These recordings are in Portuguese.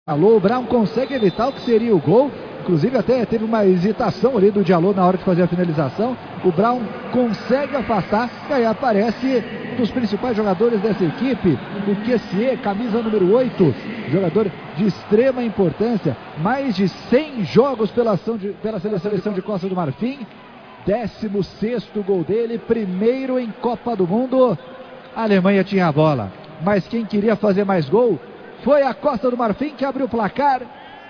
Alô, o Brown consegue evitar o que seria o gol. Inclusive até teve uma hesitação ali do Diallo na hora de fazer a finalização. O Brown consegue afastar e aí aparece um dos principais jogadores dessa equipe, o Kessié, camisa número 8, jogador de extrema importância, mais de 100 jogos pela seleção de Costa do Marfim, 16º gol dele, primeiro em Copa do Mundo. A Alemanha tinha a bola, mas quem queria fazer mais gol foi a Costa do Marfim, que abriu o placar.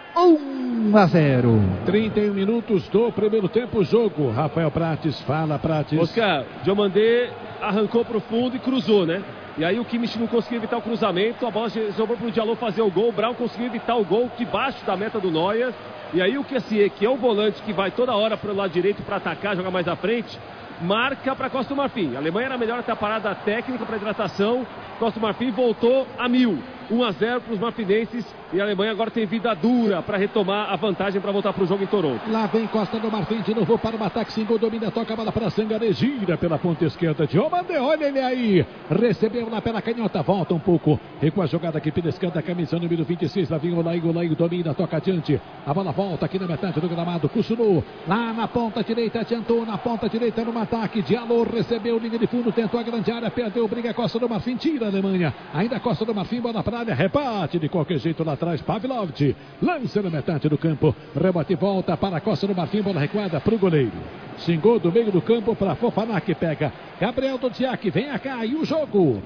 1-0. 31 minutos do primeiro tempo, jogo. Rafael Prates, fala Prates. Oscar, Diomandé arrancou pro fundo e cruzou, né? E aí o Kimmich não conseguiu evitar o cruzamento, a bola sobrou pro Diallo fazer o gol, o Brown conseguiu evitar o gol debaixo da meta do Neuer. E aí o Kessié, que é o volante que vai toda hora pro lado direito para atacar, jogar mais à frente, marca para Costa do Marfim. A Alemanha era melhor até a parada técnica para hidratação. Costa do Marfim voltou a 1000. 1-0 para os marfinenses. E a Alemanha agora tem vida dura para retomar a vantagem para voltar para o jogo em Toronto. Lá vem Costa do Marfim de novo para o ataque. 5 domina, toca a bola para Sangaré, gira pela ponta esquerda. Diomandé, olha ele aí. Recebeu lá pela canhota, volta um pouco. Recua a jogada aqui pela esquerda, camisa número 26. Lá vem o Olaí domina, toca adiante. A bola volta aqui na metade do gramado. Costurou lá na ponta direita, adiantou na ponta direita no ataque. Diallo recebeu linha de fundo, tentou a grande área, perdeu, briga Costa do Marfim, tira a Alemanha. Ainda Costa do Marfim, bola para a área, rebate de qualquer jeito lá atrás. Pavlovich lança na metade do campo, rebate e volta para a Costa do Marfim, bola recuada para o goleiro. Xingou do meio do campo para Fofana, que pega Gabriel Dudziak, vem cá e o jogo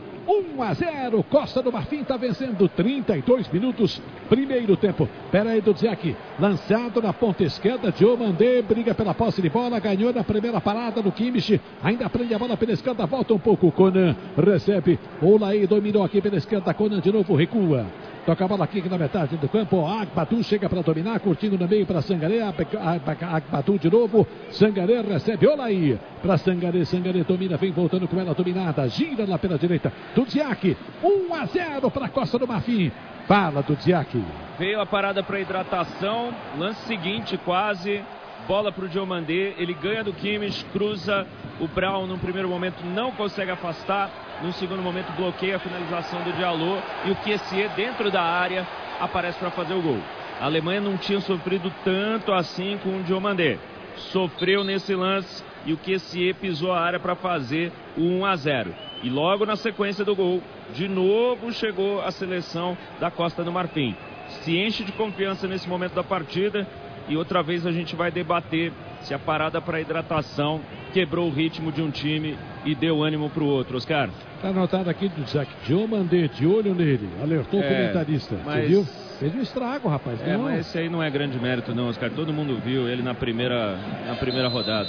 1-0, Costa do Marfim está vencendo. 32 minutos, primeiro tempo. Pera aí, Dudziak, lançado na ponta esquerda, Diomandé briga pela posse de bola, ganhou na primeira parada do Kimmich, ainda prende a bola pela esquerda, volta um pouco, Conan recebe, Olaí dominou aqui pela esquerda, Conan de novo recua. Toca a bola aqui na metade do campo. Agbadou chega para dominar, curtindo no meio para Sangaré. Agbadou de novo. Sangaré recebe. Olaí para Sangaré. Sangaré domina, vem voltando com ela dominada. Gira lá pela direita. Dudziak. 1-0 para a Costa do Marfim. Fala, Dudziak. Veio a parada para hidratação. Lance seguinte, quase. Bola para o Diomandé. Ele ganha do Kimmich, cruza. O Brown, no primeiro momento, não consegue afastar. No segundo momento, bloqueia a finalização do Diallo. E o Kessié, dentro da área, aparece para fazer o gol. A Alemanha não tinha sofrido tanto assim com o Diomandé. Sofreu nesse lance e o Kessié pisou a área para fazer o 1-0. E logo na sequência do gol, de novo chegou a seleção da Costa do Marfim. Se enche de confiança nesse momento da partida. E outra vez a gente vai debater se a parada para hidratação quebrou o ritmo de um time e deu ânimo para o outro, Oscar. Está anotado aqui do Jack Diomandé, de olho nele, alertou o comentarista, mas... você viu? Fez um estrago, rapaz. Mas esse aí não é grande mérito não, Oscar, todo mundo viu ele na primeira rodada.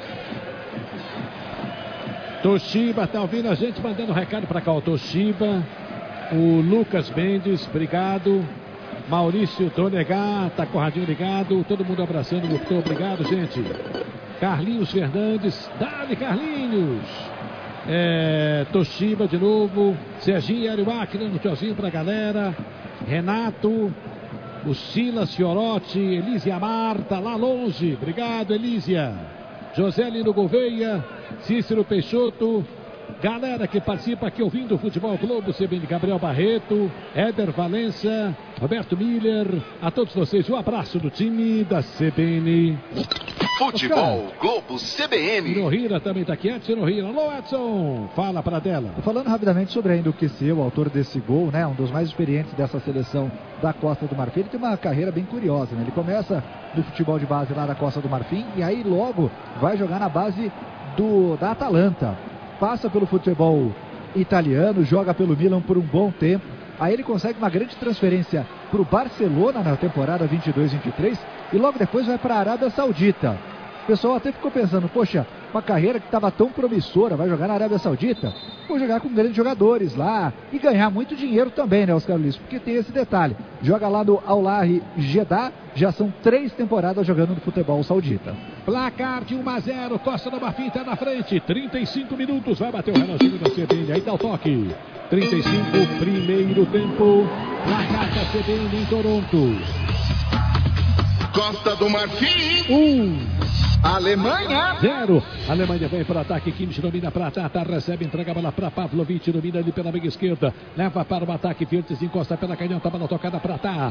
Toshiba tá ouvindo a gente, mandando um recado para cá, o Toshiba, o Lucas Mendes, obrigado. Maurício Donegar, tá com o radinho ligado, todo mundo abraçando, muito obrigado, gente. Carlinhos Fernandes, dale Carlinhos. Toshiba de novo, Serginho Ariuac, dando tchauzinho pra galera. Renato, o Silas Fiorotti, Elísia Marta, lá longe, obrigado Elísia. José Lino Gouveia, Cícero Peixoto. Galera que participa aqui ouvindo o Futebol Globo, CBN, Gabriel Barreto, Éder Valença, Roberto Miller, a todos vocês um abraço do time da CBN. Futebol Globo CBN. Nohira também está aqui, Edson Nohira. Alô, Edson, fala para dela. Falando rapidamente sobre ainda o Kessié, o autor desse gol, né, um dos mais experientes dessa seleção da Costa do Marfim. Ele tem uma carreira bem curiosa, né? Ele começa no futebol de base lá da Costa do Marfim e aí logo vai jogar na base da Atalanta. Passa pelo futebol italiano, joga pelo Milan por um bom tempo. Aí ele consegue uma grande transferência para o Barcelona na temporada 22-23 e logo depois vai para a Arábia Saudita. O pessoal até ficou pensando, poxa, uma carreira que estava tão promissora, vai jogar na Arábia Saudita? Vou jogar com grandes jogadores lá e ganhar muito dinheiro também, né, Oscar Luiz? Porque tem esse detalhe, joga lá no Al Ahly Jeddah, já são 3 temporadas jogando no futebol saudita. Placar de 1-0, Costa do Marfim está na frente, 35 minutos, vai bater o reloginho da CBN, aí dá o toque. 35, primeiro tempo, placar da CBN em Toronto. Costa do Marfim. Alemanha. 0. Alemanha vem para o ataque. Kimmich domina para Tata. Recebe, entrega a bola para Pavlovich. Domina ali pela meia esquerda. Leva para o ataque. Virtus encosta pela canhota. Bola tocada para Tata.